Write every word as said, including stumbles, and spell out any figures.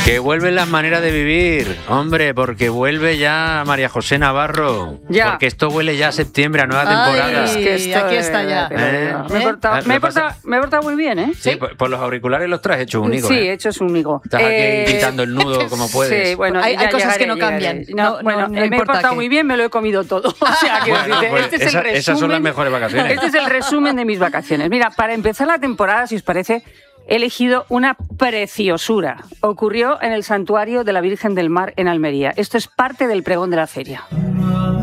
Que vuelven las maneras de vivir, hombre, porque vuelve ya María José Navarro. Ya. Porque esto huele ya a septiembre, a nueva temporada. Ay, es que aquí está ya. ¿Eh? Me he portado, ¿Eh? me he Lo pasa- portado- me he portado muy bien, ¿eh? Sí, por, por los auriculares los traes hecho único. Sí, ¿eh? hecho es único. Estás aquí Eh, quitando el nudo como puedes. Sí, bueno, Hay- ya hay cosas llegaré, que no llegaré. cambian. No, No, bueno, no, no eh, me he importa portado qué. muy bien, me lo he comido todo. O sea, quiero Bueno, decirte, pues este es el esa- resumen. esas son las mejores vacaciones. Este es el resumen de mis vacaciones. Mira, para empezar la temporada, si os parece, he elegido una preciosura. Ocurrió en el Santuario de la Virgen del Mar en Almería. Esto es parte del pregón de la feria.